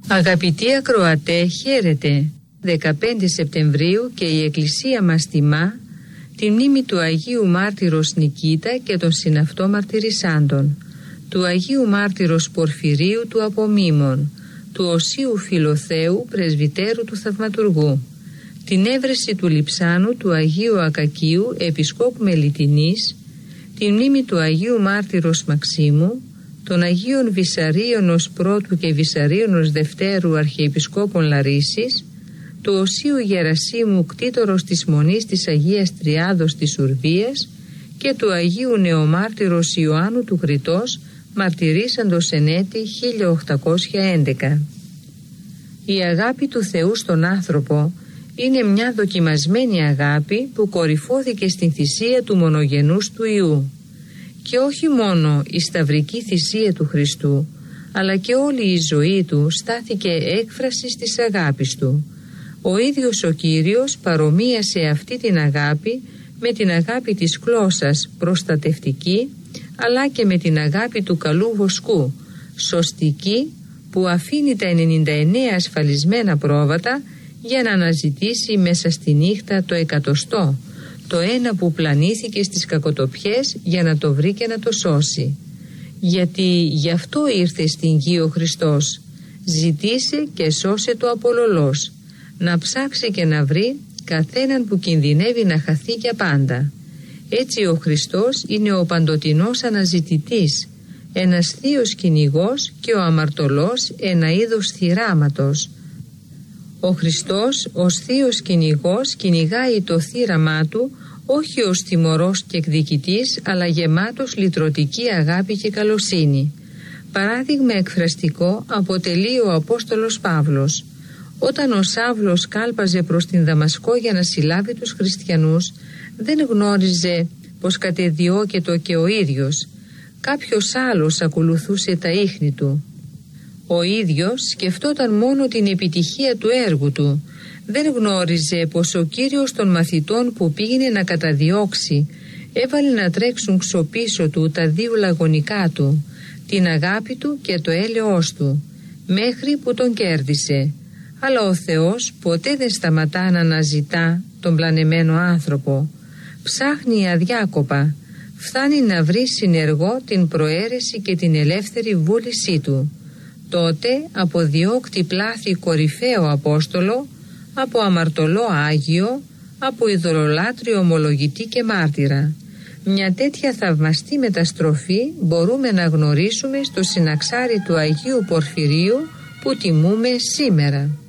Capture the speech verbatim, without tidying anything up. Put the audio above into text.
Αγαπητοί ακροατέ, χαίρετε. δεκαπέντε Σεπτεμβρίου και η Εκκλησία μας τιμά τη μνήμη του Αγίου Μάρτυρος Νικήτα και των συναυτό μαρτυρισάντων, του Αγίου Μάρτυρος Πορφυρίου του Απομίμων, του Οσίου Φιλοθέου Πρεσβυτέρου του Θαυματουργού, την έβρεση του Λειψάνου του Αγίου Ακακίου Επισκόπου Μελιτινής, τη μνήμη του Αγίου Μάρτυρος Μαξίμου, των Αγίων Βυσαρίωνος Πρώτου και Βυσαρίωνος Δευτέρου Αρχιεπισκόπων Λαρίσης, του Οσίου Γερασίμου Κτήτορος της Μονής της Αγίας Τριάδος της Ουρβίας και του Αγίου Νεομάρτυρος Ιωάννου του Κρητός, μαρτυρήσαντος εν έτη χίλια οκτακόσια έντεκα. Η αγάπη του Θεού στον άνθρωπο είναι μια δοκιμασμένη αγάπη που κορυφώθηκε στην θυσία του μονογενούς του Υιού. Και όχι μόνο η σταυρική θυσία του Χριστού, αλλά και όλη η ζωή του στάθηκε έκφρασης της αγάπης του. Ο ίδιος ο Κύριος παρομοίασε αυτή την αγάπη με την αγάπη της γλώσσας προστατευτική, αλλά και με την αγάπη του καλού βοσκού, σωστική, που αφήνει τα ενενήντα εννέα ασφαλισμένα πρόβατα για να αναζητήσει μέσα στη νύχτα το εκατοστό, το ένα που πλανήθηκε στις κακοτοπιές για να το βρει και να το σώσει. Γιατί γι' αυτό ήρθε στην γη ο Χριστός, ζητήσε και σώσε το απολωλός, να ψάξει και να βρει καθέναν που κινδυνεύει να χαθεί για πάντα. Έτσι ο Χριστός είναι ο παντοτινός αναζητητής, ένας θείος κυνηγός και ο αμαρτωλός ένα είδος θυράματος. Ο Χριστός ως θείος κυνηγός κυνηγάει το θύραμά του όχι ως τιμωρός και εκδικητής, αλλά γεμάτος λυτρωτική αγάπη και καλοσύνη. Παράδειγμα εκφραστικό αποτελεί ο Απόστολος Παύλος. Όταν ο Σάβλος κάλπαζε προς την Δαμασκό για να συλλάβει τους χριστιανούς, δεν γνώριζε πως κατεδιώκετο και ο ίδιος. Κάποιος άλλος ακολουθούσε τα ίχνη του. Ο ίδιος σκεφτόταν μόνο την επιτυχία του έργου του. Δεν γνώριζε πως ο Κύριος των μαθητών που πήγαινε να καταδιώξει έβαλε να τρέξουν ξοπίσω του τα δύο λαγωνικά του, την αγάπη του και το έλεος του, μέχρι που τον κέρδισε. Αλλά ο Θεός ποτέ δεν σταματά να αναζητά τον πλανεμένο άνθρωπο. Ψάχνει αδιάκοπα, φτάνει να βρει συνεργό την προαίρεση και την ελεύθερη βούλησή του. Τότε αποδιώκτη πλάθη κορυφαίο Απόστολο, από αμαρτωλό Άγιο, από ειδωλολάτριο ομολογητή και μάρτυρα. Μια τέτοια θαυμαστή μεταστροφή μπορούμε να γνωρίσουμε στο συναξάρι του Αγίου Πορφυρίου που τιμούμε σήμερα.